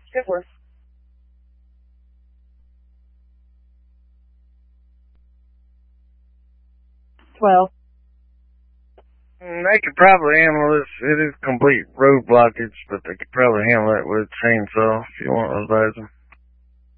Good work. Well, They could probably handle this. It is complete road blockage, but they could probably handle it with a chainsaw if you want to advise them.